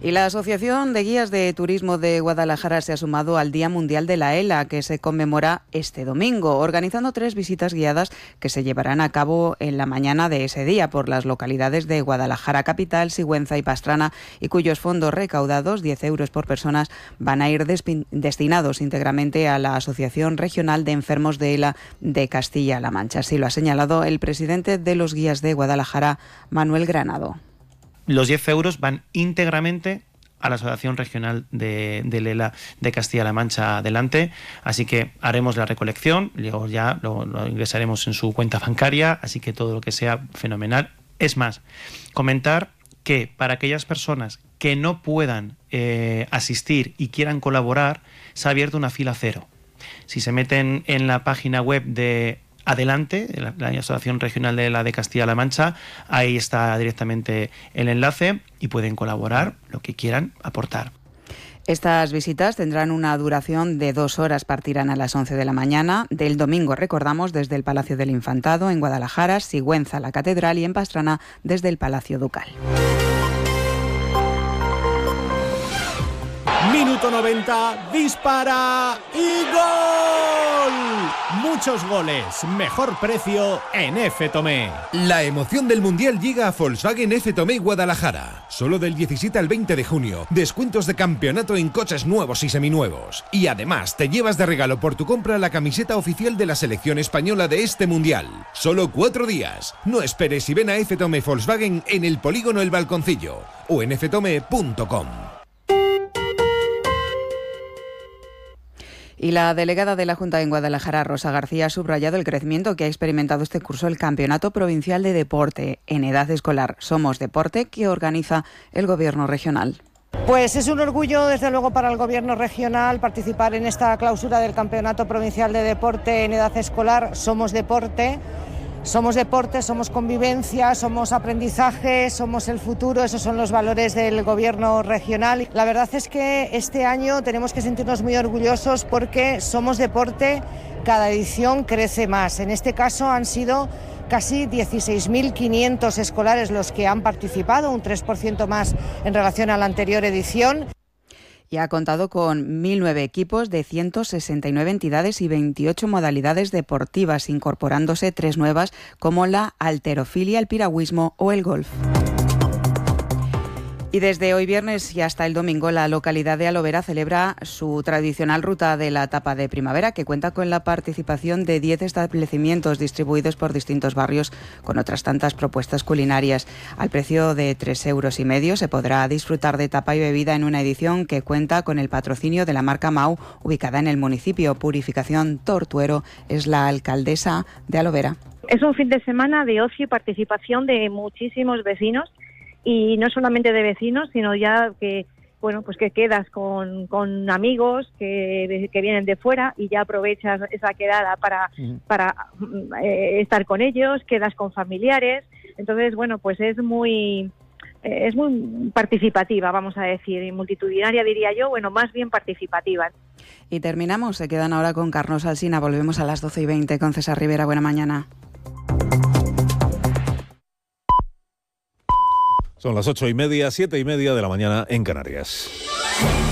Y la Asociación de Guías de Turismo de Guadalajara se ha sumado al Día Mundial de la ELA, que se conmemora este domingo, organizando 3 visitas guiadas que se llevarán a cabo en la mañana de ese día por las localidades de Guadalajara Capital, Sigüenza y Pastrana, y cuyos fondos recaudados, 10 euros por personas, van a ir destinados íntegramente a la Asociación Regional de Enfermos de ELA de Castilla-La Mancha. Así lo ha señalado el presidente de los guías de Guadalajara, Manuel Granado. Los 10 euros van íntegramente a la Asociación Regional del ELA de Castilla-La Mancha adelante, así que haremos la recolección, luego ya lo ingresaremos en su cuenta bancaria, así que todo lo que sea fenomenal. Es más, comentar que para aquellas personas que no puedan asistir y quieran colaborar, se ha abierto una fila cero. Si se meten en la página web de Adelante, la Asociación Regional de la de Castilla-La Mancha, ahí está directamente el enlace y pueden colaborar lo que quieran aportar. Estas visitas tendrán una duración de 2 horas, partirán a las 11 de la mañana del domingo, recordamos, desde el Palacio del Infantado en Guadalajara, Sigüenza, la Catedral, y en Pastrana desde el Palacio Ducal. Minuto 90, dispara y ¡gol! Muchos goles, mejor precio en F-Tomé. La emoción del Mundial llega a Volkswagen F-Tomé Guadalajara. Solo del 17 al 20 de junio, descuentos de campeonato en coches nuevos y seminuevos. Y además te llevas de regalo por tu compra la camiseta oficial de la selección española de este Mundial. Solo 4 días. No esperes y ven a F-Tomé Volkswagen en el polígono El Balconcillo o en ftome.com. Y la delegada de la Junta en Guadalajara, Rosa García, ha subrayado el crecimiento que ha experimentado este curso el Campeonato Provincial de Deporte en Edad Escolar Somos Deporte, que organiza el Gobierno regional. Pues es un orgullo, desde luego, para el Gobierno regional participar en esta clausura del Campeonato Provincial de Deporte en Edad Escolar Somos Deporte. Somos deporte, somos convivencia, somos aprendizaje, somos el futuro, esos son los valores del Gobierno regional. La verdad es que este año tenemos que sentirnos muy orgullosos porque Somos Deporte, cada edición crece más. En este caso han sido casi 16.500 escolares los que han participado, un 3% más en relación a la anterior edición. Y ha contado con 1.009 equipos de 169 entidades y 28 modalidades deportivas, incorporándose 3 nuevas como la halterofilia, el piragüismo o el golf. Y desde hoy viernes y hasta el domingo, la localidad de Alovera celebra su tradicional ruta de la tapa de primavera, que cuenta con la participación de 10 establecimientos distribuidos por distintos barrios, con otras tantas propuestas culinarias. Al precio de 3,5 euros se podrá disfrutar de tapa y bebida en una edición que cuenta con el patrocinio de la marca Mau, ubicada en el municipio. Purificación Tortuero es la alcaldesa de Alovera. Es un fin de semana de ocio y participación de muchísimos vecinos. Y no solamente de vecinos, sino ya que, bueno, pues que quedas con amigos que vienen de fuera y ya aprovechas esa quedada para estar con ellos, quedas con familiares. Entonces, bueno, pues es muy participativa, vamos a decir, y multitudinaria, diría yo, bueno, más bien participativa. Y terminamos, se quedan ahora con Carlos Alsina. Volvemos a las 12:20 con César Rivera. Buena mañana. Son las 8:30, 7:30 de la mañana en Canarias.